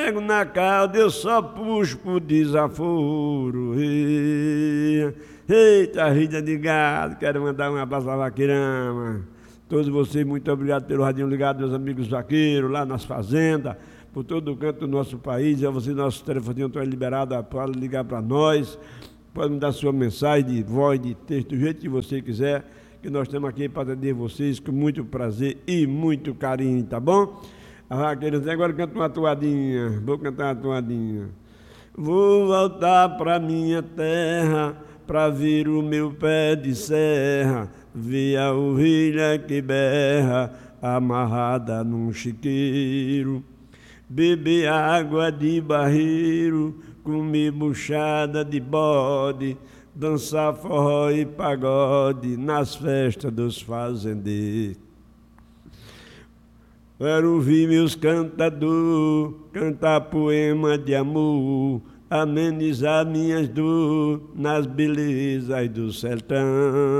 pego na cauda, eu só puxo por desaforo. Eita, vida de gado, quero mandar um abraço a Vaqueirama. Todos vocês, muito obrigado pelo radinho ligado, meus amigos vaqueiros, lá nas fazendas, por todo o canto do nosso país. Vocês, nossos telefoninhos estão liberados para ligar para nós. Pode mandar sua mensagem de voz, de texto, do jeito que você quiser, que nós estamos aqui para atender vocês com muito prazer e muito carinho, tá bom? Agora canta uma toadinha, vou cantar uma toadinha. Vou voltar pra minha terra, pra ver o meu pé de serra, ver a ovelha que berra, amarrada num chiqueiro. Beber água de barreiro, comer buchada de bode, dançar forró e pagode nas festas dos fazendeiros. Quero ouvir meus cantadores cantar poema de amor, amenizar minhas dores nas belezas do sertão.